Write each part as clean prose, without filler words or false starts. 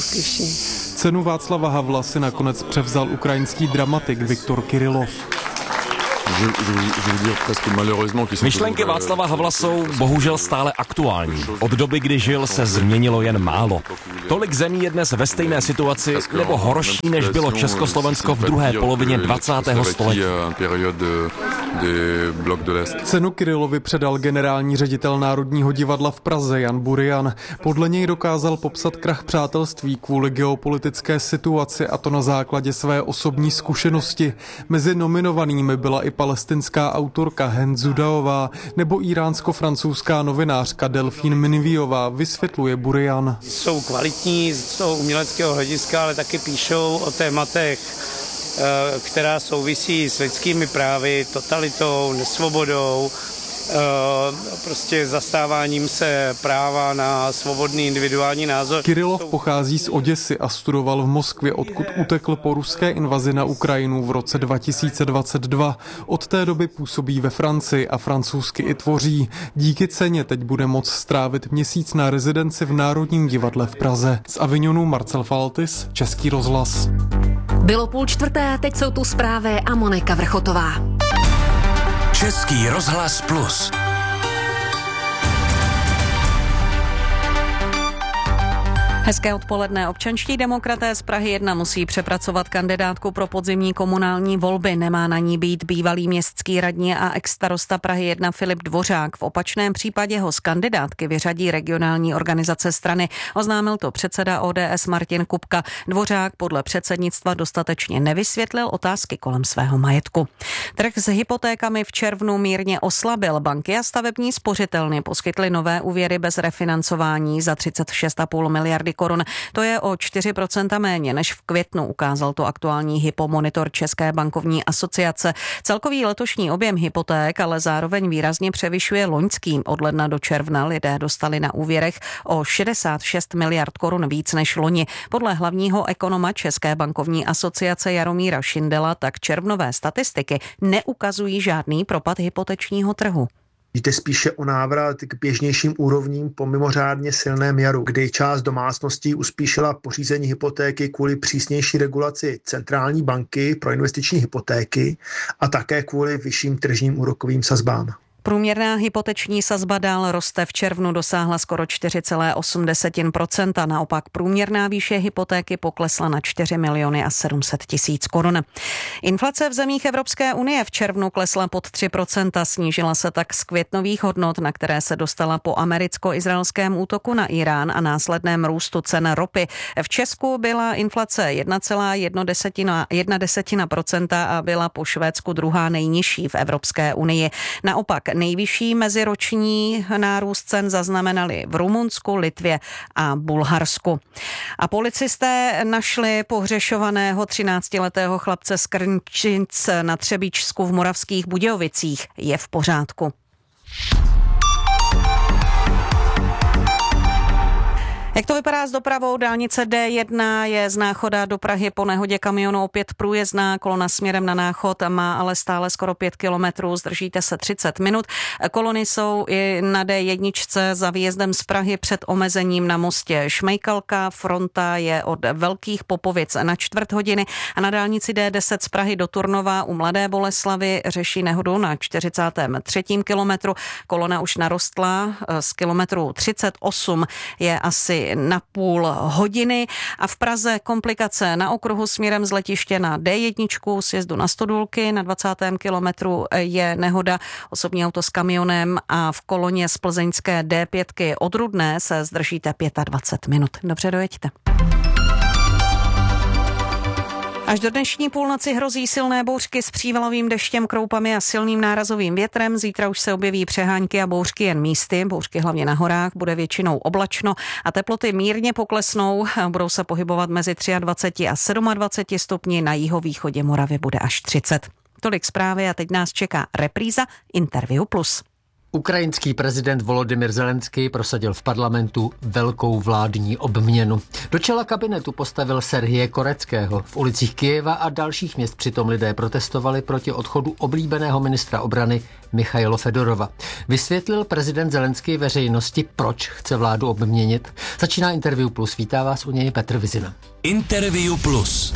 Cenu Václava Havla si nakonec převzal ukrajinský dramatik Viktor Kirillov. Myšlenky Václava Havla jsou bohužel stále aktuální. Od doby, kdy žil, se změnilo jen málo. Tolik zemí je dnes ve stejné situaci nebo horší, než bylo Československo v druhé polovině 20. století. Cenu Kirillovi předal generální ředitel Národního divadla v Praze Jan Burian. Podle něj dokázal popsat krach přátelství kvůli geopolitické situaci, a to na základě své osobní zkušenosti. Mezi nominovanými byla i palestinská autorka Hen Zudaová nebo iránsko-francouzská novinářka Delphine Minivijová, vysvětluje Burian. Jsou kvalitní z toho uměleckého hlediska, ale taky píšou o tématech, která souvisí s lidskými právy, totalitou, nesvobodou, prostě zastáváním se práva na svobodný individuální názor. Kirillov pochází z Oděsy a studoval v Moskvě, odkud utekl po ruské invazi na Ukrajinu v roce 2022. Od té doby působí ve Francii a francouzsky i tvoří. Díky ceně teď bude moct strávit měsíc na rezidenci v Národním divadle v Praze. Z Avignonu Marcel Faltis, Český rozhlas. Bylo 3:30, teď jsou tu zprávy a Monika Vrchotová. Český rozhlas Plus. Hezké odpoledne. Občanští demokraté z Prahy 1 musí přepracovat kandidátku pro podzimní komunální volby. Nemá na ní být bývalý městský radní a ex-starosta Prahy 1 Filip Dvořák. V opačném případě ho z kandidátky vyřadí regionální organizace strany. Oznámil to předseda ODS Martin Kupka. Dvořák podle předsednictva dostatečně nevysvětlil otázky kolem svého majetku. Trh s hypotékami v červnu mírně oslabil. Banky a stavební spořitelny poskytly nové úvěry bez refinancování za 36,5 miliardy korun. To je o 4% méně než v květnu, ukázal to aktuální hypomonitor České bankovní asociace. Celkový letošní objem hypoték ale zároveň výrazně převyšuje loňský. Od ledna do června lidé dostali na úvěrech o 66 miliard korun víc než loni. Podle hlavního ekonoma České bankovní asociace Jaromíra Šindela tak červnové statistiky neukazují žádný propad hypotečního trhu. Jde spíše o návrat k běžnějším úrovním po mimořádně silném jaru, kdy část domácností uspíšila pořízení hypotéky kvůli přísnější regulaci centrální banky pro investiční hypotéky a také kvůli vyšším tržním úrokovým sazbám. Průměrná hypoteční sazba dál roste, v červnu dosáhla skoro 4,8%. Naopak průměrná výše hypotéky poklesla na 4 miliony a 700 tisíc korun. Inflace v zemích Evropské unie v červnu klesla pod 3%, snížila se tak z květnových hodnot, na které se dostala po americko-izraelském útoku na Irán a následném růstu cen ropy. V Česku byla inflace 1,1% a byla po Švédsku druhá nejnižší v Evropské unii. Naopak nejvyšší meziroční nárůst cen zaznamenali v Rumunsku, Litvě a Bulharsku. A policisté našli pohřešovaného 13letého chlapce z Krnčic na Třebíčsku v Moravských Budějovicích. Je v pořádku. Jak to vypadá s dopravou? Dálnice D1 je z Náchoda do Prahy po nehodě kamionu opět průjezdná. Kolona směrem na Náchod má ale stále skoro 5 kilometrů, zdržíte se 30 minut. Kolony jsou i na D1 za výjezdem z Prahy před omezením na mostě Šmejkalka. Fronta je od Velkých Popovic na 1/4 hodiny a na dálnici D10 z Prahy do Turnova u Mladé Boleslavi řeší nehodu na 43. kilometru. Kolona už narostla z kilometru 38, je asi na půl hodiny a v Praze komplikace na okruhu směrem z letiště na D1, sjezdu na Stodůlky, na 20. kilometru je nehoda, osobní auto s kamionem a v koloně z plzeňské D5 od Rudné se zdržíte 25 minut. Dobře, dojeďte. Až do dnešní půlnoci hrozí silné bouřky s přívalovým deštěm, kroupami a silným nárazovým větrem. Zítra už se objeví přehánky a bouřky jen místy. Bouřky hlavně na horách, bude většinou oblačno a teploty mírně poklesnou. Budou se pohybovat mezi 23 a 27 stupni, na jihovýchodě Moravy bude až 30. Tolik zprávy a teď nás čeká repríza Interview Plus. Ukrajinský prezident Volodymyr Zelenský prosadil v parlamentu velkou vládní obměnu. Do čela kabinetu postavil Serhije Koreckého. V ulicích Kyjeva a dalších měst přitom lidé protestovali proti odchodu oblíbeného ministra obrany Michaila Fedorova. Vysvětlil prezident Zelenský veřejnosti, proč chce vládu obměnit. Začíná Interview Plus. Vítá vás u něj Petr Vizina. Interview Plus.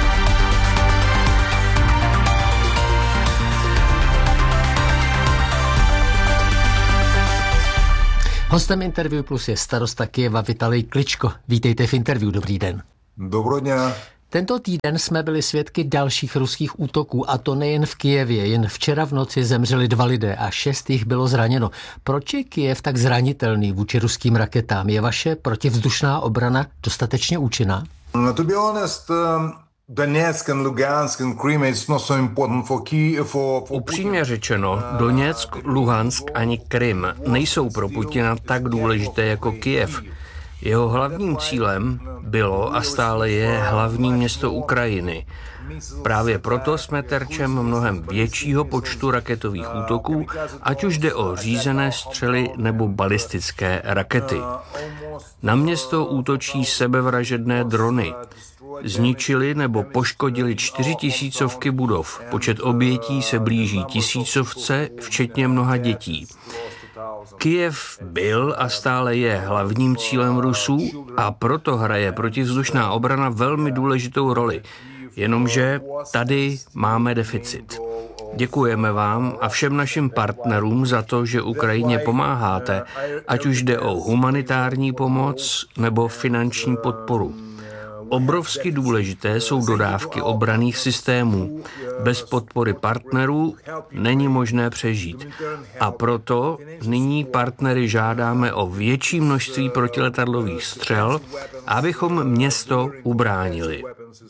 Hostem Interview Plus je starosta Kyjeva Vitalij Kličko. Vítejte v Interview, dobrý den. Dobrý den. Tento týden jsme byli svědky dalších ruských útoků, a to nejen v Kyjevě. Jen včera v noci zemřeli 2 lidé a 6 jich bylo zraněno. Proč je Kyjev tak zranitelný vůči ruským raketám? Je vaše protivzdušná obrana dostatečně účinná? To be honest, Donetsk and Lugansk and Crimea is not so important for Kyiv. Upřímně řečeno, Doněck, Luhansk ani Krym nejsou pro Putina tak důležité jako Kyjev. Jeho hlavním cílem bylo a stále je hlavní město Ukrajiny. Právě proto jsme terčem mnohem většího počtu raketových útoků, ať už jde o řízené střely nebo balistické rakety. Na město útočí sebevražedné drony. Zničili nebo poškodili 4000 budov. Počet obětí se blíží 1000, včetně mnoha dětí. Kyjev byl a stále je hlavním cílem Rusů a proto hraje protivzdušná obrana velmi důležitou roli. Jenomže tady máme deficit. Děkujeme vám a všem našim partnerům za to, že Ukrajině pomáháte, ať už jde o humanitární pomoc nebo finanční podporu. Obrovsky důležité jsou dodávky obranných systémů. Bez podpory partnerů není možné přežít. A proto nyní partnery žádáme o větší množství protiletadlových střel, abychom město ubránili.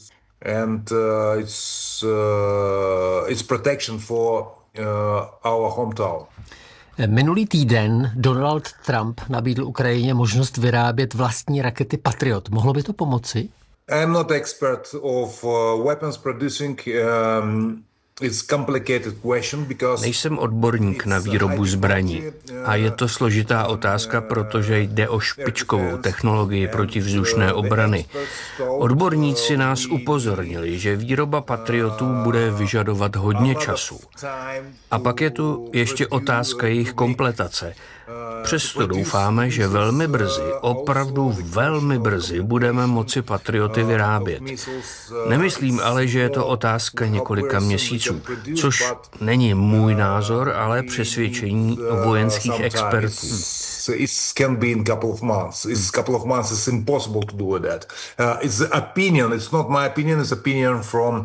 It's protection for our hometown. Minulý týden Donald Trump nabídl Ukrajině možnost vyrábět vlastní rakety Patriot. Mohlo by to pomoci? I'm not expert of weapons producing. It's complicated question because Nejsem odborník na výrobu zbraní a je to složitá otázka, protože jde o špičkovou technologii protivzdušné obrany. Odborníci nás upozornili, že výroba Patriotů bude vyžadovat hodně času. A pak je tu ještě otázka jejich kompletace. Přesto doufáme, že velmi brzy, opravdu velmi brzy budeme moci Patrioty vyrábět. Nemyslím ale, že je to otázka několika měsíců, což není můj názor, ale přesvědčení vojenských expertů. It can be in couple of months. It's a couple of months. It's impossible to do that. It's an opinion. It's not my opinion. It's opinion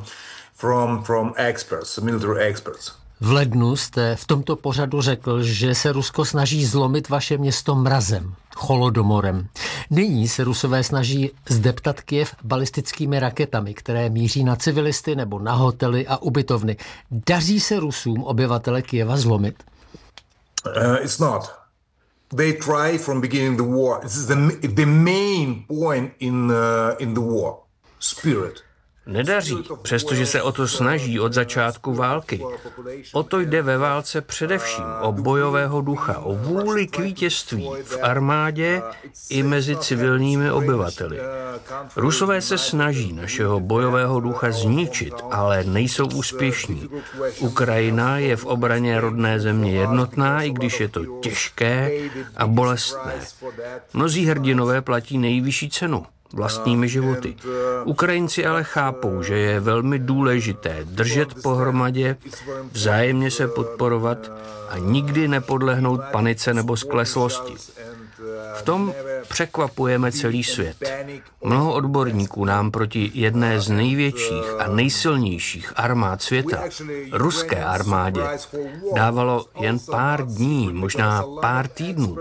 from experts, military experts. V lednu jste v tomto pořadu řekl, že se Rusko snaží zlomit vaše město mrazem, Holodomorem. Nyní se Rusové snaží zdeptat Kyjev balistickými raketami, které míří na civilisty nebo na hotely a ubytovny. Daří se Rusům obyvatele Kyjeva zlomit? It's not. They try from beginning the war. It's the main point in the war. Spirit. Nedaří, přestože se o to snaží od začátku války. O to jde ve válce především, o bojového ducha, o vůli k vítězství v armádě i mezi civilními obyvateli. Rusové se snaží našeho bojového ducha zničit, ale nejsou úspěšní. Ukrajina je v obraně rodné země jednotná, i když je to těžké a bolestné. Mnozí hrdinové platí nejvyšší cenu vlastními životy. Ukrajinci ale chápou, že je velmi důležité držet pohromadě, vzájemně se podporovat a nikdy nepodlehnout panice nebo skleslosti. V tom překvapujeme celý svět. Mnoho odborníků nám proti jedné z největších a nejsilnějších armád světa, ruské armádě, dávalo jen pár dní, možná pár týdnů.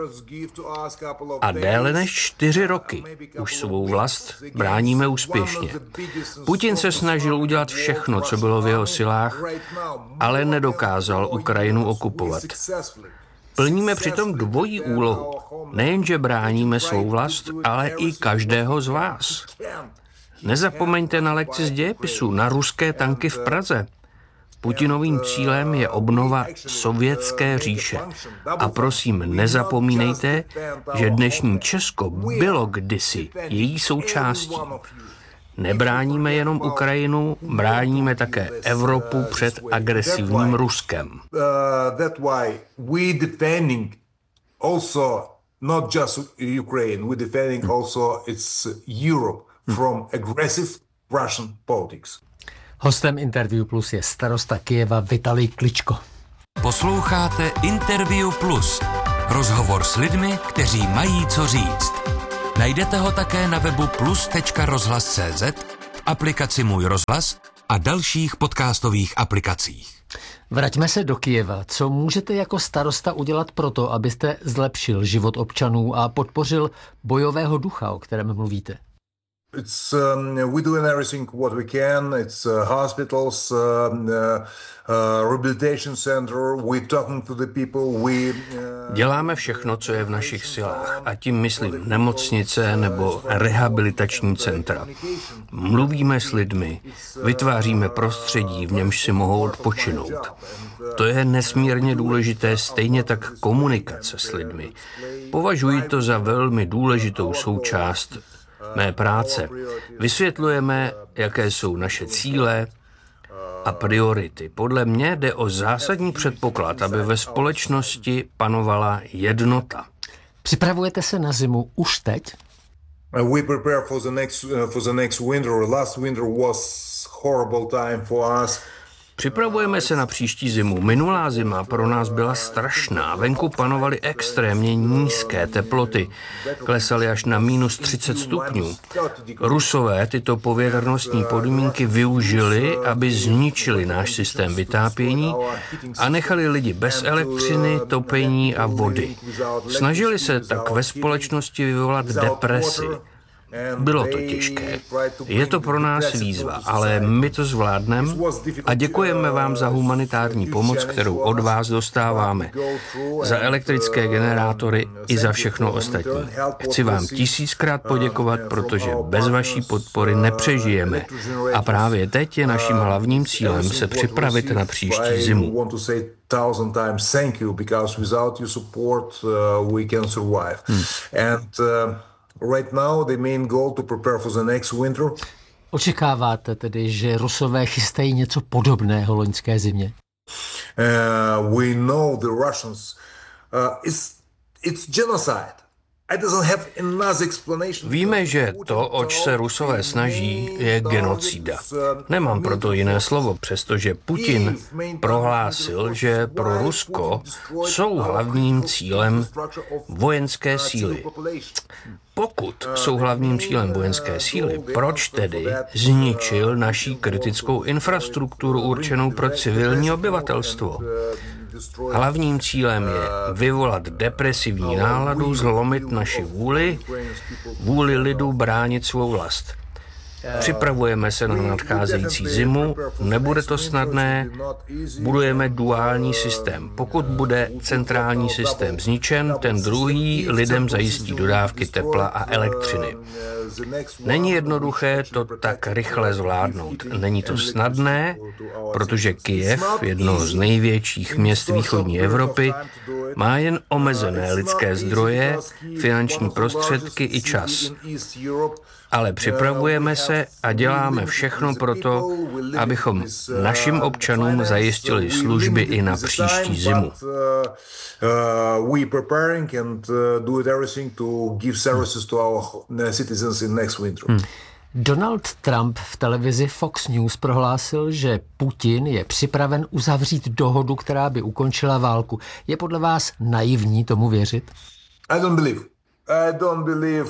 A déle než 4 roky už svou vlast bráníme úspěšně. Putin se snažil udělat všechno, co bylo v jeho silách, ale nedokázal Ukrajinu okupovat. Plníme přitom dvojí úlohu. Nejenže bráníme svou vlast, ale i každého z vás. Nezapomeňte na lekci z dějepisu, na ruské tanky v Praze. Putinovým cílem je obnova Sovětské říše. A prosím, nezapomínejte, že dnešní Česko bylo kdysi její součástí. Nebráníme jenom Ukrajinu, bráníme také Evropu před agresivním Ruskem. Not just Ukraine, we're defending also its Europe from aggressive Russian politics. Hostem Interview Plus je starosta Kyjeva Vitalij Kličko. Posloucháte Interview Plus. Rozhovor s lidmi, kteří mají co říct. Najdete ho také na webu plus.rozhlas.cz, v aplikaci Můj rozhlas a dalších podcastových aplikacích. Vraťme se do Kyjeva. Co můžete jako starosta udělat proto, abyste zlepšil život občanů a podpořil bojového ducha, o kterém mluvíte? We're doing everything what we can. It's hospitals, rehabilitation center. We're talking to the people. Děláme všechno, co je v našich silách, a tím myslím nemocnice nebo rehabilitační centra. Mluvíme s lidmi, vytváříme prostředí, v němž si mohou odpočinout. To je nesmírně důležité, stejně tak komunikace s lidmi. Považuji to za velmi důležitou součást mé práce. Vysvětlujeme, jaké jsou naše cíle a priority. Podle mě jde o zásadní předpoklad, aby ve společnosti panovala jednota. Připravujete se na zimu už teď? We prepare for the next winter. Last winter was horrible time for us. Připravujeme se na příští zimu. Minulá zima pro nás byla strašná. Venku panovaly extrémně nízké teploty. Klesaly až na -30 stupňů. Rusové tyto povětrnostní podmínky využili, aby zničili náš systém vytápění a nechali lidi bez elektřiny, topení a vody. Snažili se tak ve společnosti vyvolat depresi. Bylo to těžké. Je to pro nás výzva, ale my to zvládneme a děkujeme vám za humanitární pomoc, kterou od vás dostáváme. Za elektrické generátory i za všechno ostatní. Chci vám 1000krát poděkovat, protože bez vaší podpory nepřežijeme. A právě teď je naším hlavním cílem se připravit na příští zimu. 1000 times thank you, because without your support we can survive. And right now, the main goal to prepare for the next winter. Očekáváte tedy, že Rusové chystají něco podobného loňské zimě? We know the Russians. It's genocide. Víme, že to, oč se Rusové snaží, je genocida. Nemám proto jiné slovo, přestože Putin prohlásil, že pro Rusko jsou hlavním cílem vojenské síly. Pokud jsou hlavním cílem vojenské síly, proč tedy zničil naší kritickou infrastrukturu určenou pro civilní obyvatelstvo? Hlavním cílem je vyvolat depresivní náladu, zlomit naši vůli lidu bránit svou vlast. Připravujeme se na nadcházející zimu, nebude to snadné, budujeme duální systém. Pokud bude centrální systém zničen, ten druhý lidem zajistí dodávky tepla a elektřiny. Není jednoduché to tak rychle zvládnout. Není to snadné, protože Kyjev, jedno z největších měst východní Evropy, má jen omezené lidské zdroje, finanční prostředky i čas. Ale připravujeme se a děláme všechno pro to, abychom našim občanům zajistili služby i na příští zimu. Donald Trump v televizi Fox News prohlásil, že Putin je připraven uzavřít dohodu, která by ukončila válku. Je podle vás naivní tomu věřit? I don't believe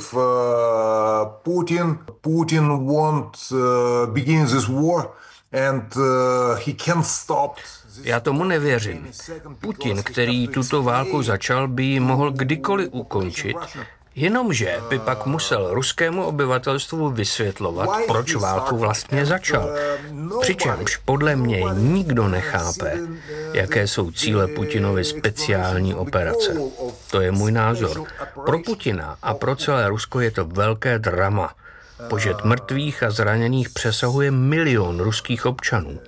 Putin won't begin this war and he can't stop. Já tomu nevěřím. Putin, který tuto válku začal, by ji mohl kdykoliv ukončit, jenomže by pak musel ruskému obyvatelstvu vysvětlovat, proč válku vlastně začal. Přičemž podle mě nikdo nechápe, jaké jsou cíle Putinovy speciální operace. To je můj názor. Pro Putina a pro celé Rusko je to velké drama. Počet mrtvých a zraněných přesahuje 1 000 000 ruských občanů.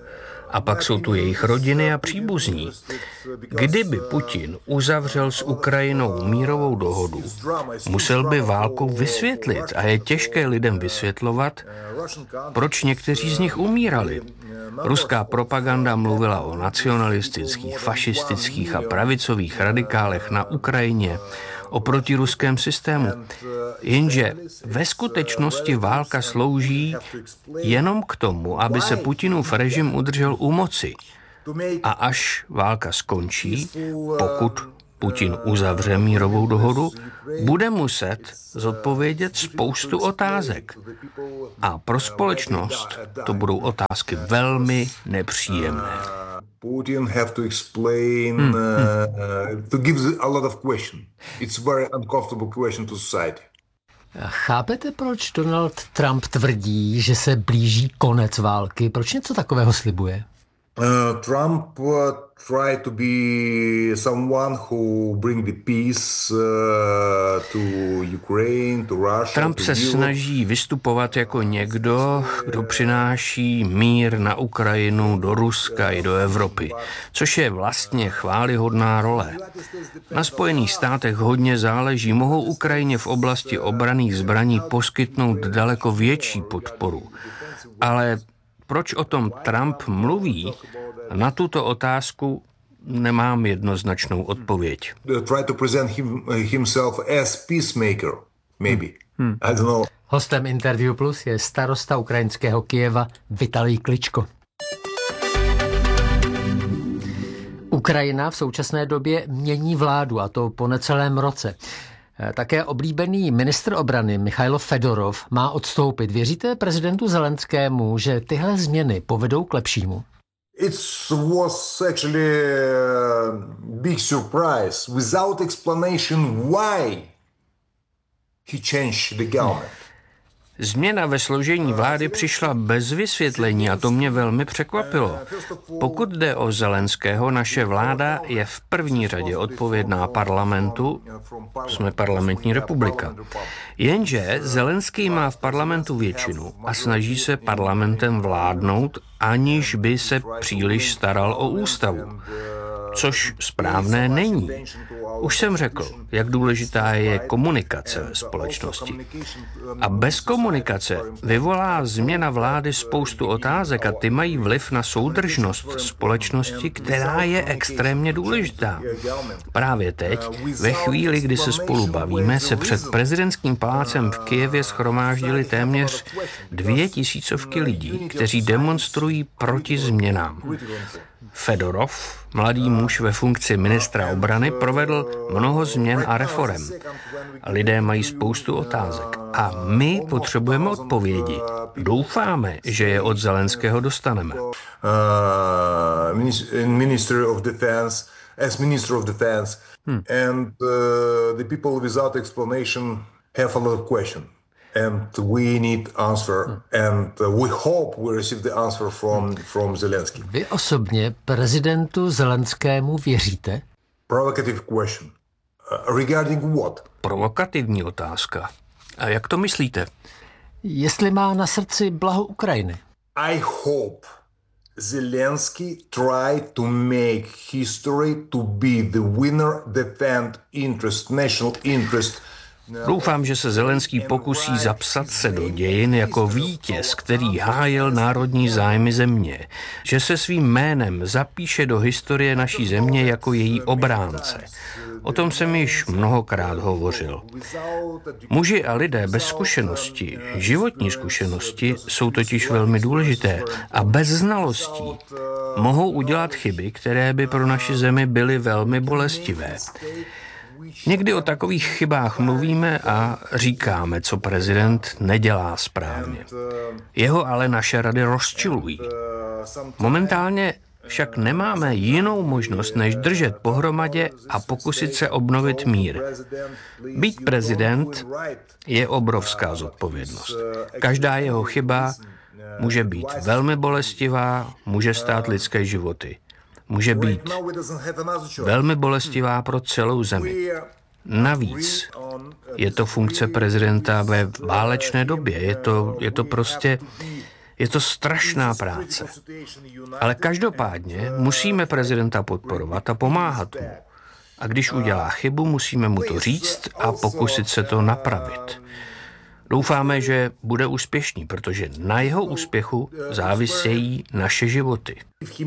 A pak jsou tu jejich rodiny a příbuzní. Kdyby Putin uzavřel s Ukrajinou mírovou dohodu, musel by válku vysvětlit a je těžké lidem vysvětlovat, proč někteří z nich umírali. Ruská propaganda mluvila o nacionalistických, fašistických a pravicových radikálech na Ukrajině, o protiruském systému. Jenže ve skutečnosti válka slouží jenom k tomu, aby se Putinův režim udržel u moci. A až válka skončí, pokud Putin uzavře mírovou dohodu, bude muset zodpovědět spoustu otázek. A pro společnost to budou otázky velmi nepříjemné. Putin have to explain, to give a lot of question. It's very uncomfortable question to society. Chápete, proč Donald Trump tvrdí, že se blíží konec války? Proč něco takového slibuje? Trump tried to be someone who bring the peace to Ukraine, to Russia. Trump se snaží vystupovat jako někdo, kdo přináší mír na Ukrajinu, do Ruska i do Evropy, což je vlastně chvályhodná role. Na Spojených státech hodně záleží, mohou Ukrajině v oblasti obranných zbraní poskytnout daleko větší podporu. Ale proč o tom Trump mluví? Na tuto otázku nemám jednoznačnou odpověď. Hostem Interview Plus je starosta ukrajinského Kyjeva Vitalij Kličko. Ukrajina v současné době mění vládu, a to po necelém roce. Také oblíbený ministr obrany Michailo Fedorov má odstoupit. Věříte prezidentu Zelenskému, že tyhle změny povedou k lepšímu? It was actually a big surprise without explanation why he changed the government. Změna ve složení vlády přišla bez vysvětlení a to mě velmi překvapilo. Pokud jde o Zelenského, naše vláda je v první řadě odpovědná parlamentu, jsme parlamentní republika. Jenže Zelenský má v parlamentu většinu a snaží se parlamentem vládnout, aniž by se příliš staral o ústavu. Což správné není. Už jsem řekl, jak důležitá je komunikace ve společnosti. A bez komunikace vyvolá změna vlády spoustu otázek a ty mají vliv na soudržnost společnosti, která je extrémně důležitá. Právě teď, ve chvíli, kdy se spolu bavíme, se před prezidentským palácem v Kyjevě shromáždili téměř 2000 lidí, kteří demonstrují proti změnám. Fedorov, mladý muž ve funkci ministra obrany, provedl mnoho změn a reforem. Lidé mají spoustu otázek a my potřebujeme odpovědi. Doufáme, že je od Zelenského dostaneme. Minister of Defense, and the people without explanation have a lot of questions. And we need answer, and we hope we receive the answer from Zelensky. Vy osobně prezidentu Zelenskému věříte? Provocative question. Regarding what? Provokativní otázka. A jak to myslíte? Jestli má na srdci blaho Ukrajiny. I hope Zelensky try to make history to be the winner, defend interest, national interest. Doufám, že se Zelenský pokusí zapsat se do dějin jako vítěz, který hájil národní zájmy země, že se svým jménem zapíše do historie naší země jako její obránce. O tom jsem již mnohokrát hovořil. Muži a lidé bez zkušenosti, životní zkušenosti jsou totiž velmi důležité a bez znalostí mohou udělat chyby, které by pro naši zemi byly velmi bolestivé. Někdy o takových chybách mluvíme a říkáme, co prezident nedělá správně. Jeho ale naše rady rozčilují. Momentálně však nemáme jinou možnost, než držet pohromadě a pokusit se obnovit mír. Být prezident je obrovská zodpovědnost. Každá jeho chyba může být velmi bolestivá, může stát lidské životy. Může být velmi bolestivá pro celou zemi. Navíc je to funkce prezidenta ve válečné době. Je to prostě Je to strašná práce. Ale každopádně musíme prezidenta podporovat a pomáhat mu. A když udělá chybu, musíme mu to říct a pokusit se to napravit. Doufáme, že bude úspěšný, protože na jeho úspěchu závisejí naše životy.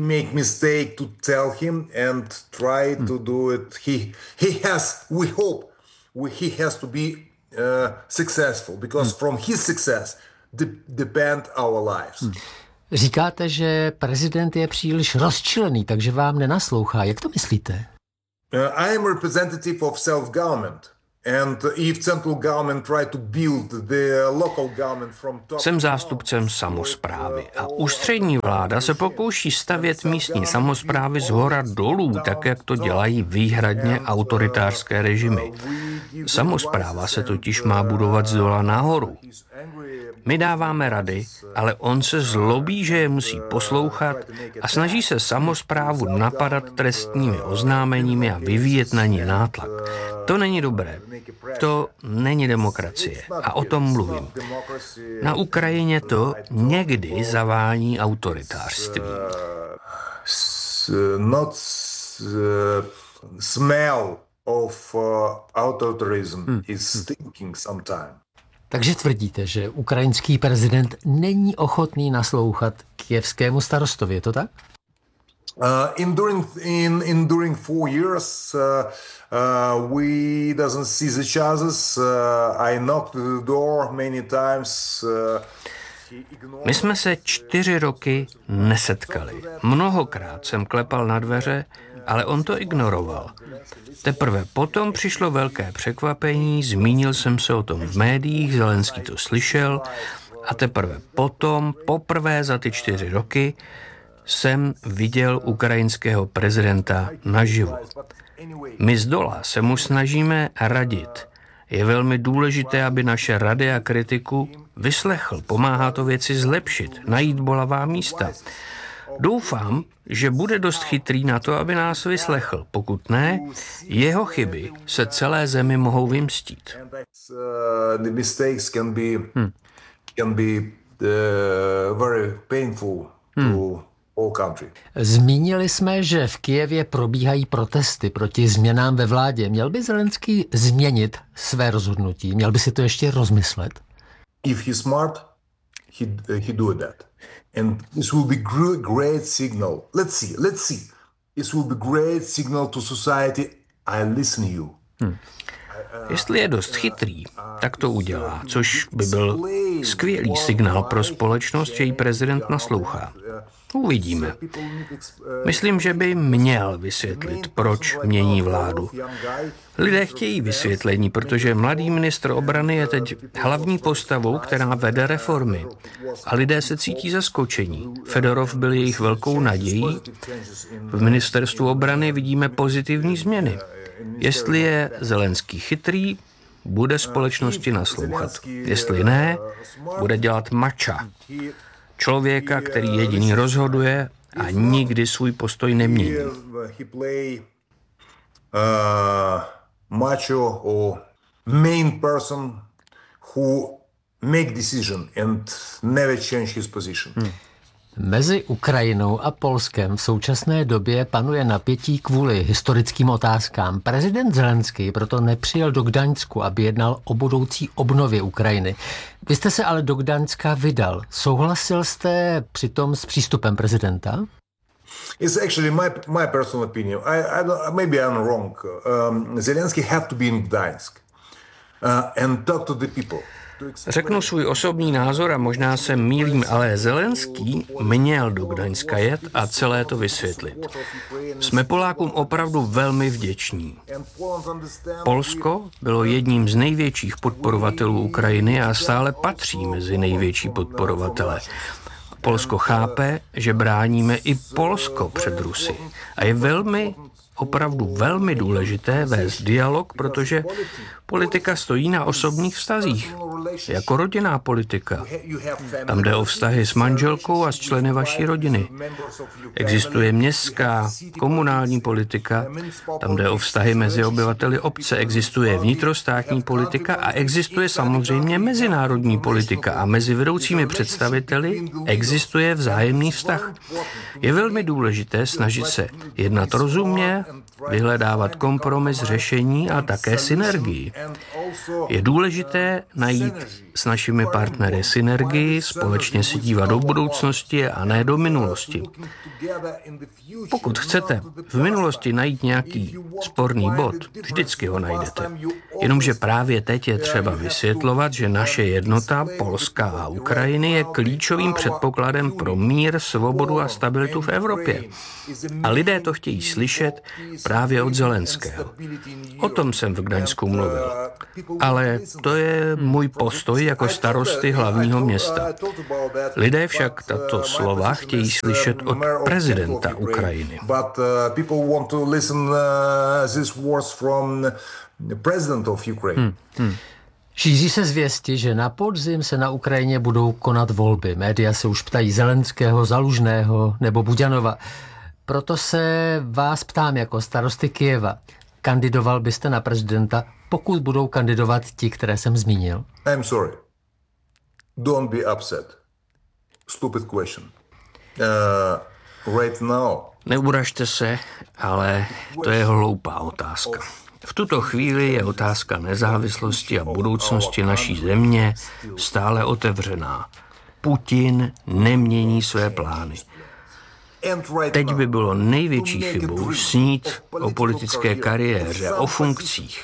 Říkáte, že prezident je příliš rozčilený, takže vám nenaslouchá. Jak to myslíte? I am representative of self-government. And if central government try to build the local government from top. Jsem zástupcem samosprávy a ústřední vláda se pokouší stavět místní samosprávy zhora dolů, tak jak to dělají výhradně autoritářské režimy. Samospráva se totiž má budovat zdola nahoru. My dáváme rady, ale on se zlobí, že je musí poslouchat a snaží se samosprávu napadat trestními oznámeními a vyvíjet na ní nátlak. To není dobré. To není demokracie. A o tom mluvím. Na Ukrajině to někdy zavání autoritářství. Smell of authoritarianism is stinking sometimes. Takže tvrdíte, že ukrajinský prezident není ochotný naslouchat kyjevskému starostovi, je to tak? During 4 years, we doesn't see the chances. I knocked the door many times. My jsme se 4 roky nesetkali. Mnohokrát jsem klepal na dveře, ale on to ignoroval. Teprve potom přišlo velké překvapení, zmínil jsem se o tom v médiích, Zelenský to slyšel a teprve potom, poprvé za ty 4 roky, jsem viděl ukrajinského prezidenta naživo. My zdola se mu snažíme radit. Je velmi důležité, aby naše rady a kritiku vyslechl. Pomáhá to věci zlepšit, najít bolavá místa. Doufám, že bude dost chytrý na to, aby nás vyslechl. Pokud ne, jeho chyby se celé zemi mohou vymstít. Zmínili jsme, že v Kyjevě probíhají protesty proti změnám ve vládě. Měl by Zelenský změnit své rozhodnutí? Měl by si to ještě rozmyslet? If he's smart, he do that. And this will be great signal. Let's see. This will be great signal to society. I listen you. Jestli je dost chytrý, tak to udělá, což by byl skvělý signál pro společnost, že jí prezident naslouchá. Uvidíme. Myslím, že by měl vysvětlit, proč mění vládu. Lidé chtějí vysvětlení, protože mladý ministr obrany je teď hlavní postavou, která vede reformy. A lidé se cítí zaskočení. Fedorov byl jejich velkou nadějí. V ministerstvu obrany vidíme pozitivní změny. Jestli je Zelenský chytrý, bude společnosti naslouchat. Jestli ne, bude dělat mača. Člověka, který jediný rozhoduje a nikdy svůj postoj nemění. Macho or main person who make decision and never change his position. Mezi Ukrajinou a Polskem v současné době panuje napětí kvůli historickým otázkám. Prezident Zelenský proto nepřijel do Gdaňsku, aby jednal o budoucí obnově Ukrajiny. Vy jste se ale do Gdaňska vydal. Souhlasil jste přitom s přístupem prezidenta? It's actually my personal opinion. Maybe I'm wrong. Zelensky have to be in Gdańsk and talk to the people. Řeknu svůj osobní názor a možná se mýlím, ale Zelenský měl do Gdaňska jet a celé to vysvětlit. Jsme Polákům opravdu velmi vděční. Polsko bylo jedním z největších podporovatelů Ukrajiny a stále patří mezi největší podporovatele. Polsko chápe, že bráníme i Polsko před Rusy a je velmi opravdu velmi důležité vést dialog, protože politika stojí na osobních vztazích, jako rodinná politika. Tam jde o vztahy s manželkou a s členy vaší rodiny. Existuje městská, komunální politika, tam jde o vztahy mezi obyvateli obce, existuje vnitrostátní politika a existuje samozřejmě mezinárodní politika a mezi vedoucími představiteli existuje vzájemný vztah. Je velmi důležité snažit se jednat rozumně, vyhledávat kompromis, řešení a také synergii. Je důležité najít s našimi partnery synergii, společně se dívat do budoucnosti a ne do minulosti. Pokud chcete v minulosti najít nějaký sporný bod, vždycky ho najdete. Jenomže právě teď je třeba vysvětlovat, že naše jednota, Polska a Ukrajiny, je klíčovým předpokladem pro mír, svobodu a stabilitu v Evropě. A lidé to chtějí slyšet právě od Zelenského. O tom jsem v Gdaňsku mluvil. Ale to je můj postoj jako starosty hlavního města. Lidé však tato slova chtějí slyšet od prezidenta Ukrajiny. Šíří se zvěsti, že na podzim se na Ukrajině budou konat volby. Média se už ptají Zelenského, Zalužného nebo Buďanova. Proto se vás ptám jako starosty Kyjeva. Kandidoval byste na prezidenta, pokud budou kandidovat ti, které jsem zmínil? I'm sorry. Don't be upset. Stupid question. Right now. Neuražte se, ale to je hloupá otázka. V tuto chvíli je otázka nezávislosti a budoucnosti naší země stále otevřená. Putin nemění své plány. Teď by bylo největší chybou snít o politické kariéře, o funkcích.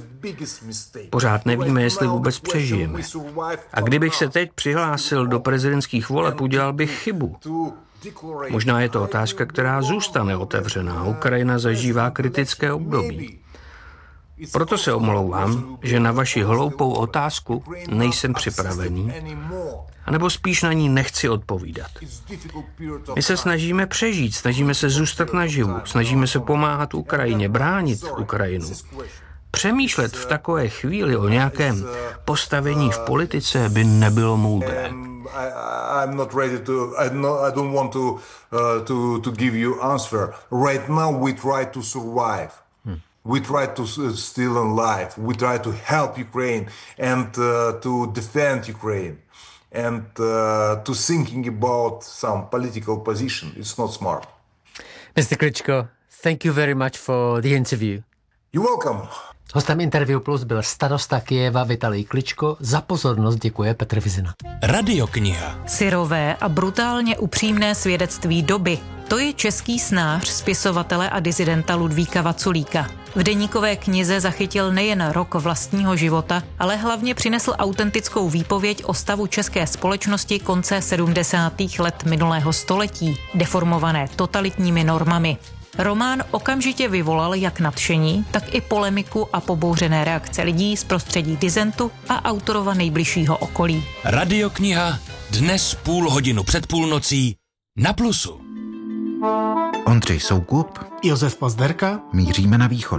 Pořád nevíme, jestli vůbec přežijeme. A kdybych se teď přihlásil do prezidentských voleb, udělal bych chybu. Možná je to otázka, která zůstane otevřená. Ukrajina zažívá kritické období. Proto se omlouvám, že na vaši hloupou otázku nejsem připravený, anebo spíš na ní nechci odpovídat. My se snažíme přežít, snažíme se zůstat naživu, snažíme se pomáhat Ukrajině, bránit Ukrajinu. Přemýšlet v takové chvíli o nějakém postavení v politice by nebylo moudré. I'm not ready to. I don't want to give you answer. Right now we try to survive. We try to still alive. We try to help Ukraine and to defend Ukraine and to thinking about some political position. It's not smart. Mr. Klitschko, thank you very much for the interview. You're welcome. Hostem Interview Plus byl starosta Kyjeva Vitalij Kličko. Za pozornost děkuje Petr Vizina. Radiokniha. Syrové a brutálně upřímné svědectví doby. To je český snář, spisovatele a disidenta Ludvíka Vaculíka. V deníkové knize zachytil nejen rok vlastního života, ale hlavně přinesl autentickou výpověď o stavu české společnosti konce 70. let minulého století, deformované totalitními normami. Román okamžitě vyvolal jak nadšení, tak i polemiku a pobouřené reakce lidí z prostředí disentu a autorova nejbližšího okolí. Radiokniha dnes 0,5 před půlnocí na Plusu. Ondřej Soukup, Josef Pazderka, Míříme na východ.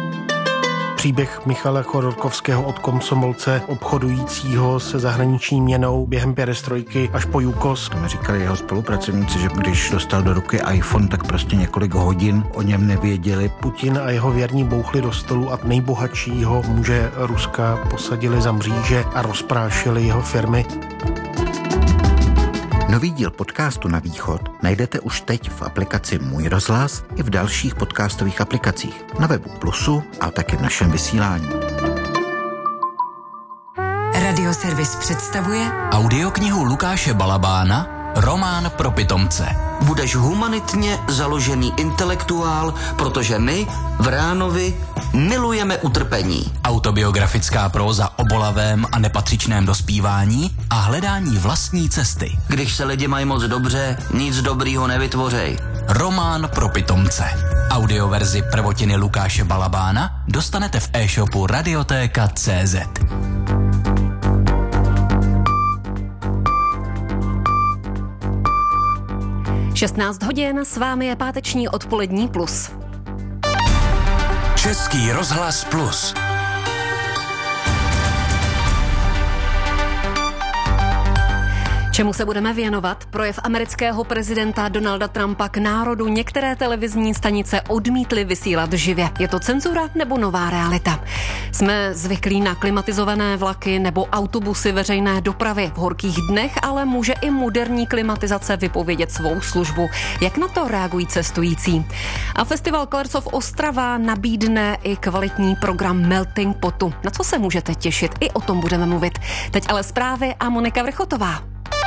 Příběh Michala Chodorkovského od komsomolce obchodujícího se zahraniční měnou během perestrojky až po Jukos. To mi říkali jeho spolupracovníci, že když dostal do ruky iPhone, tak prostě několik hodin o něm nevěděli. Putin a jeho věrní bouchli do stolu a nejbohatšího muže Ruska posadili za mříže a rozprášili jeho firmy. Nový díl podcastu Na východ najdete už teď v aplikaci Můj rozhlas i v dalších podcastových aplikacích, na webu Plusu a také v našem vysílání. Radioservis představuje Audioknihu Lukáše Balabána Román pro pitomce. Budeš humanitně založený intelektuál, protože my v Ránovi milujeme utrpení. Autobiografická próza o bolavém a nepatřičném dospívání a hledání vlastní cesty. Když se lidi mají moc dobře, nic dobrýho nevytvořej. Román pro pitomce. Audioverzi prvotiny Lukáše Balabána dostanete v e-shopu Radiotéka.cz. 16 hodin, s vámi je páteční odpolední Plus. Český rozhlas Plus. Čemu se budeme věnovat? Projev amerického prezidenta Donalda Trumpa k národu některé televizní stanice odmítly vysílat živě. Je to cenzura nebo nová realita? Jsme zvyklí na klimatizované vlaky nebo autobusy veřejné dopravy. V horkých dnech ale může i moderní klimatizace vypovědět svou službu. Jak na to reagují cestující? A festival Klersov Ostrava nabídne i kvalitní program Melting Potu. Na co se můžete těšit? I o tom budeme mluvit. Teď ale zprávy a Monika Vrchotová.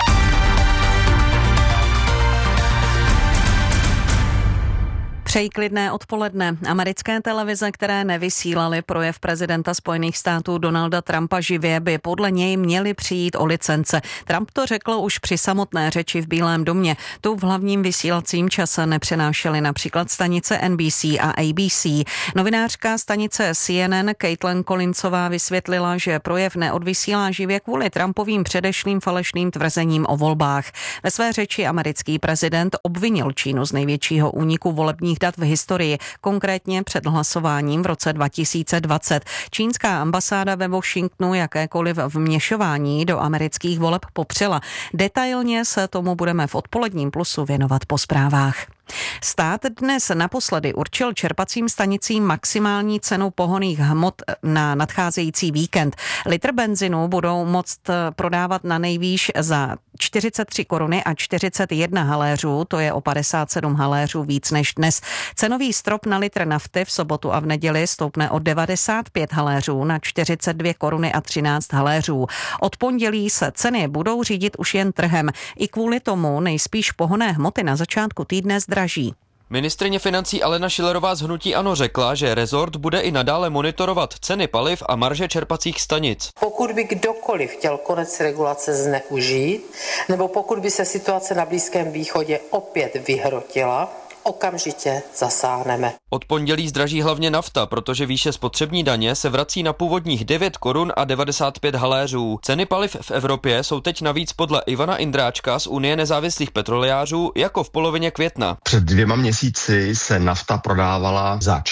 Přeji klidné odpoledne. Americké televize, které nevysílaly projev prezidenta Spojených států Donalda Trumpa živě, by podle něj měly přijít o licence. Trump to řekl už při samotné řeči v Bílém domě. Tu v hlavním vysílacím čase nepřenášely například stanice NBC a ABC. Novinářka stanice CNN Caitlin Collinsová vysvětlila, že projev neodvysílá živě kvůli Trumpovým předešlým falešným tvrzením o volbách. Ve své řeči americký prezident obvinil Čínu z největšího úniku volebních dat v historii, konkrétně před hlasováním v roce 2020. Čínská ambasáda ve Washingtonu jakékoliv vměšování do amerických voleb popřela. Detailně se tomu budeme v odpoledním Plusu věnovat po zprávách. Stát dnes naposledy určil čerpacím stanicím maximální cenu pohonných hmot na nadcházející víkend. Litr benzinu budou moct prodávat na nejvýš za 43 koruny a 41 haléřů, to je o 57 haléřů víc než dnes. Cenový strop na litr nafty v sobotu a v neděli stoupne o 95 haléřů na 42 koruny a 13 haléřů. Od pondělí se ceny budou řídit už jen trhem. I kvůli tomu nejspíš pohonné hmoty na začátku týdne zdraží. Ministryně financí Alena Schillerová z hnutí ANO řekla, že rezort bude i nadále monitorovat ceny paliv a marže čerpacích stanic. Pokud by kdokoliv chtěl konec regulace zneužít, nebo pokud by se situace na Blízkém východě opět vyhrotila, okamžitě zasáhneme. Od pondělí zdraží hlavně nafta, protože výše spotřební daně se vrací na původních 9 korun a 95 haléřů. Ceny paliv v Evropě jsou teď navíc podle Ivana Indráčka z Unie nezávislých petrolejářů jako v polovině května. Před 2 měsíci se nafta prodávala za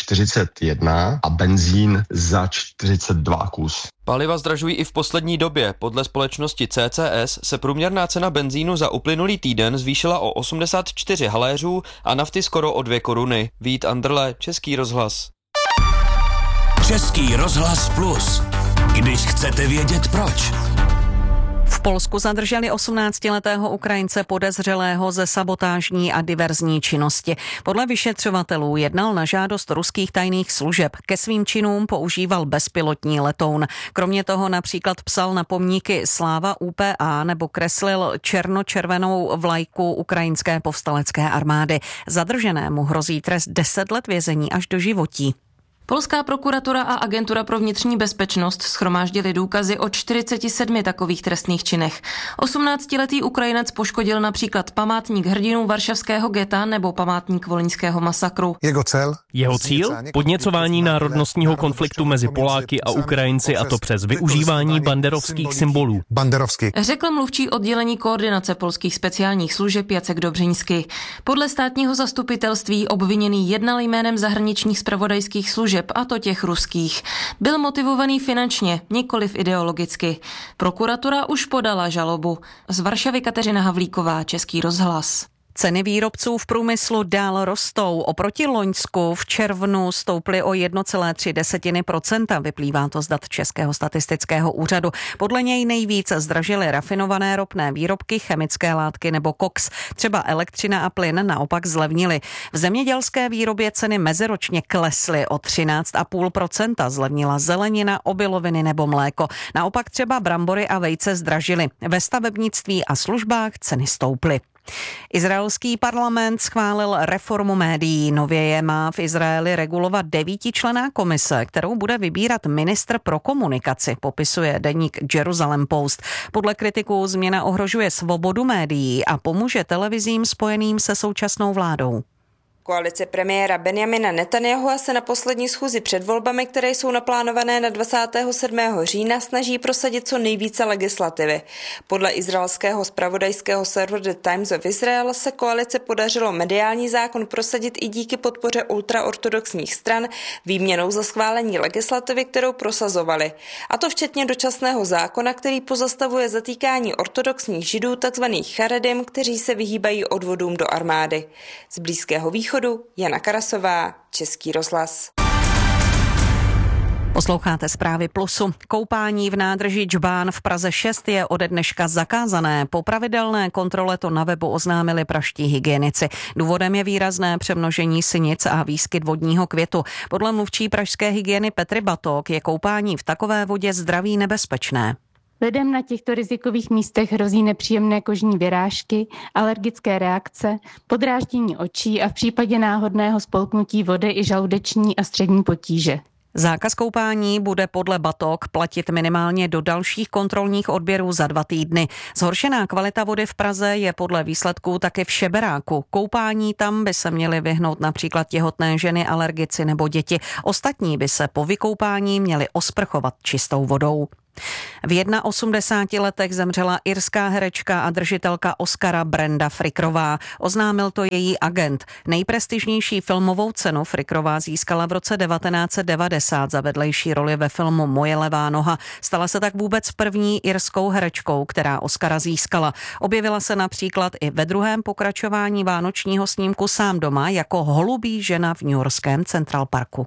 41 a benzín za 42 kus. Paliva zdražují i v poslední době. Podle společnosti CCS se průměrná cena benzínu za uplynulý týden zvýšila o 84 haléřů a nafty skoro o 2 koruny. Vít Andrle, Český rozhlas. Český rozhlas Plus. Když chcete vědět proč. V Polsku zadrželi 18letého Ukrajince podezřelého ze sabotážní a diverzní činnosti. Podle vyšetřovatelů jednal na žádost ruských tajných služeb. Ke svým činům používal bezpilotní letoun. Kromě toho například psal na pomníky Sláva UPA nebo kreslil černočervenou vlajku ukrajinské povstalecké armády. Zadrženému hrozí trest 10 let vězení až do životí. Polská prokuratura a agentura pro vnitřní bezpečnost shromáždili důkazy o 47 takových trestných činech. 18letý Ukrajinec poškodil například památník hrdinů varšavského geta nebo památník volyňského masakru. Jeho cíl? Podněcování národnostního konfliktu mezi Poláky a Ukrajinci, a to přes využívání banderovských symbolů. Řekl mluvčí oddělení koordinace polských speciálních služeb Jacek Dobřiňský. Podle státního zastupitelství obviněný jednal jménem zahraničních zpravodajských služeb, a to těch ruských. Byl motivovaný finančně, nikoliv ideologicky. Prokuratura už podala žalobu. Z Varšavy Kateřina Havlíková, Český rozhlas. Ceny výrobců v průmyslu dál rostou. Oproti loňsku v červnu stouply o 1,3%. Vyplývá to z dat Českého statistického úřadu. Podle něj nejvíc zdražily rafinované ropné výrobky, chemické látky nebo koks. Třeba elektřina a plyn naopak zlevnily. V zemědělské výrobě ceny meziročně klesly o 13,5%. Zlevnila zelenina, obiloviny nebo mléko. Naopak třeba brambory a vejce zdražily. Ve stavebnictví a službách ceny stouply. Izraelský parlament schválil reformu médií. Nově je má v Izraeli regulovat 9členná komise, kterou bude vybírat ministr pro komunikaci, popisuje deník Jerusalem Post. Podle kritiků změna ohrožuje svobodu médií a pomůže televizím spojeným se současnou vládou. Koalice premiéra Benjamina Netanyahua se na poslední schůzi před volbami, které jsou naplánované na 27. října, snaží prosadit co nejvíce legislativy. Podle izraelského zpravodajského serveru The Times of Israel se koalice podařilo mediální zákon prosadit i díky podpoře ultraortodoxních stran výměnou za schválení legislativy, kterou prosazovali. A to včetně dočasného zákona, který pozastavuje zatýkání ortodoxních židů, takzvaných charedim, kteří se vyhýbají odvodům do armády. Z Blízkého východu Jana Karasová, Český rozhlas. Posloucháte zprávy Plusu. Koupání v nádrži Džbán v Praze 6 je ode dneška zakázané. Po pravidelné kontrole to na webu oznámili pražští hygienici. Důvodem je výrazné přemnožení sinic a výskyt vodního květu. Podle mluvčí pražské hygieny Petry Batok je koupání v takové vodě zdraví nebezpečné. Lidem na těchto rizikových místech hrozí nepříjemné kožní vyrážky, alergické reakce, podráždění očí a v případě náhodného spolknutí vody i žaludeční a střední potíže. Zákaz koupání bude podle Batok platit minimálně do dalších kontrolních odběrů za 2 týdny. Zhoršená kvalita vody v Praze je podle výsledků taky v Šeberáku. Koupání tam by se měly vyhnout například těhotné ženy, alergici nebo děti. Ostatní by se po vykoupání měli osprchovat čistou vodou. V 81 letech zemřela irská herečka a držitelka Oscara Brenda Frickrová. Oznámil to její agent. Nejprestižnější filmovou cenu Frickrová získala v roce 1990 za vedlejší roli ve filmu Moje levá noha. Stala se tak vůbec první irskou herečkou, která Oscara získala. Objevila se například i ve druhém pokračování vánočního snímku Sám doma jako holubí žena v newyorském Central Parku.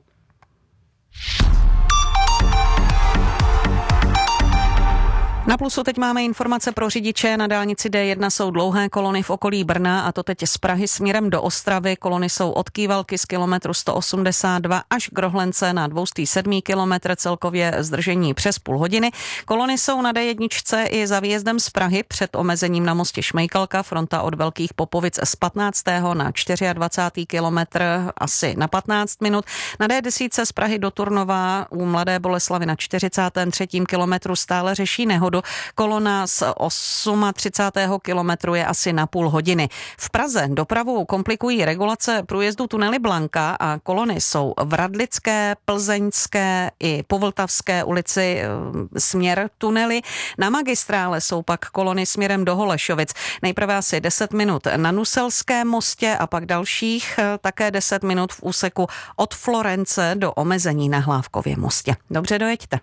Na Plusu teď máme informace pro řidiče. Na dálnici D1 jsou dlouhé kolony v okolí Brna, a to teď z Prahy směrem do Ostravy. Kolony jsou od Kývalky z kilometru 182 až k Rohlence na 207 kilometr, celkově zdržení přes půl hodiny. Kolony jsou na D1 i za výjezdem z Prahy před omezením na mostě Šmejkalka, fronta od Velkých Popovic z 15. na 24. kilometr asi na 15 minut. Na D10 z Prahy do Turnova u Mladé Boleslavi na 43. kilometru stále řeší nehodu. Kolona z 38. kilometru je asi na půl hodiny. V Praze dopravu komplikují regulace průjezdu tunely Blanka a kolony jsou v Radlické, Plzeňské i po Vltavské ulici směr tunely. Na magistrále jsou pak kolony směrem do Holešovic. Nejprve asi 10 minut na Nuselském mostě a pak dalších také 10 minut v úseku od Florence do omezení na Hlávkově mostě. Dobře, dojeďte.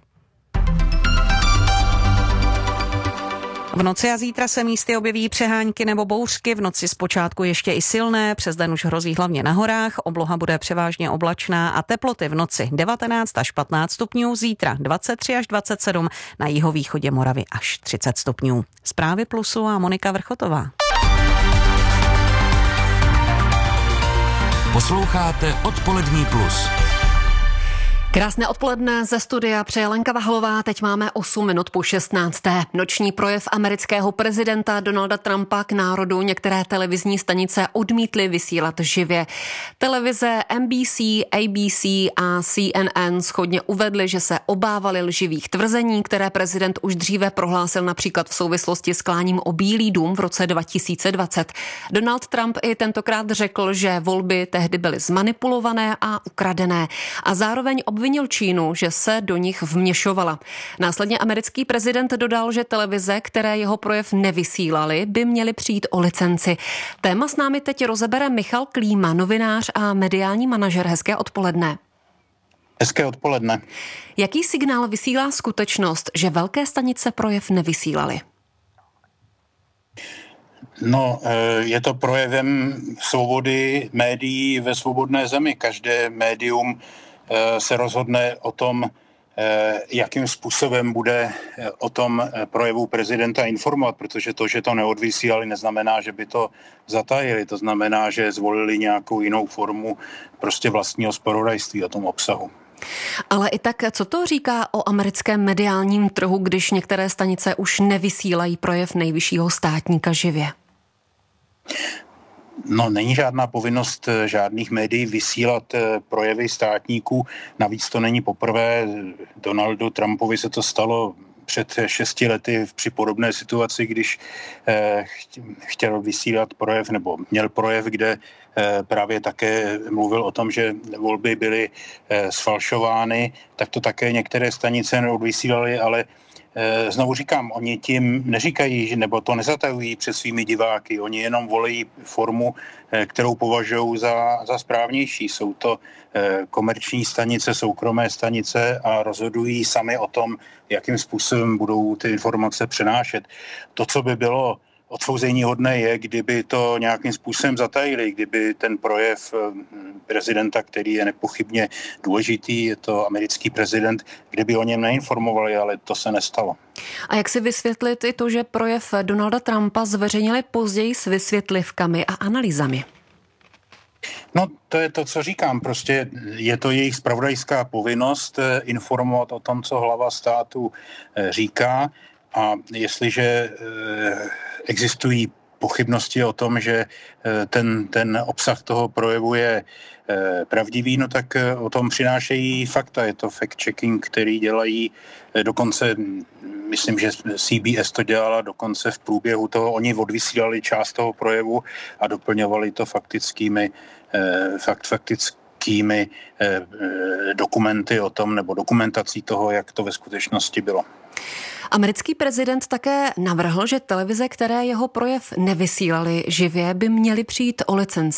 V noci a zítra se místy objeví přehánky nebo bouřky, v noci zpočátku ještě i silné, přes den už hrozí hlavně na horách, obloha bude převážně oblačná a teploty v noci 19 až 15 stupňů, zítra 23 až 27, na jihovýchodě Moravy až 30 stupňů. Zprávy Plusu a Monika Vrchotová. Posloucháte Odpolední plus. Krásné odpoledne ze studia přeje Lenka Vahlová, teď máme 8 minut po 16. Noční projev amerického prezidenta Donalda Trumpa k národu některé televizní stanice odmítly vysílat živě. Televize NBC, ABC a CNN shodně uvedly, že se obávali lživých tvrzení, které prezident už dříve prohlásil například v souvislosti s kláním o Bílý dům v roce 2020. Donald Trump i tentokrát řekl, že volby tehdy byly zmanipulované a ukradené a zároveň obvinil Čínu, že se do nich vměšovala. Následně americký prezident dodal, že televize, které jeho projev nevysílaly, by měly přijít o licenci. Téma s námi teď rozebere Michal Klíma, novinář a mediální manažer. Hezké odpoledne. Hezké odpoledne. Jaký signál vysílá skutečnost, že velké stanice projev nevysílaly? No, je to projevem svobody médií ve svobodné zemi. Každé médium se rozhodne o tom, jakým způsobem bude o tom projevu prezidenta informovat, protože to, že to neodvysílali, neznamená, že by to zatajili. To znamená, že zvolili nějakou jinou formu prostě vlastního zpravodajství o tom obsahu. Ale i tak, co to říká o americkém mediálním trhu, když některé stanice už nevysílají projev nejvyššího státníka živě? No, není žádná povinnost žádných médií vysílat projevy státníků. Navíc to není poprvé. Donaldu Trumpovi se to stalo před 6 lety při podobné situaci, když chtěl vysílat projev, nebo měl projev, kde právě také mluvil o tom, že volby byly sfalšovány, tak to také některé stanice neodvysílaly, ale znovu říkám, oni tím neříkají, nebo to nezatajují před svými diváky, oni jenom volí formu, kterou považují za správnější. Jsou to komerční stanice, soukromé stanice a rozhodují sami o tom, jakým způsobem budou ty informace přenášet. To, co by bylo odsouzení hodné, je, kdyby to nějakým způsobem zatajili, kdyby ten projev prezidenta, který je nepochybně důležitý, je to americký prezident, kdyby o něm neinformovali, ale to se nestalo. A jak si vysvětlit i to, že projev Donalda Trumpa zveřejnili později s vysvětlivkami a analýzami? No, to je to, co říkám. Prostě je to jejich zpravodajská povinnost informovat o tom, co hlava státu říká. A jestliže existují pochybnosti o tom, že ten obsah toho projevu je pravdivý, no tak o tom přinášejí fakta. Je to fact-checking, který dělají dokonce, myslím, že CBS to dělala dokonce v průběhu toho. Oni odvysílali část toho projevu a doplňovali to faktickými dokumenty o tom, nebo dokumentací toho, jak to ve skutečnosti bylo. Americký prezident také navrhl, že televize, které jeho projev nevysílaly živě, by měly přijít o licenci.